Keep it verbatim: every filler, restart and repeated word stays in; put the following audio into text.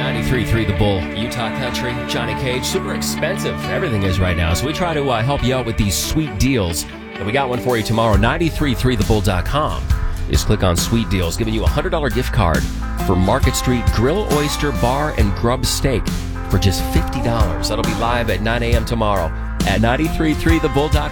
ninety-three point three The Bull, Utah Country, Johnny Cage. Super expensive. Everything is right now. So we try to uh, help you out with these sweet deals. And we got one for you tomorrow. ninety-three point three the bull dot com. Just click on Sweet Deals, giving you a one hundred dollars gift card for Market Street Grill, Oyster, Bar, and Grub Steak for just fifty dollars. That'll be live at nine a.m. tomorrow at ninety-three point three the bull dot com.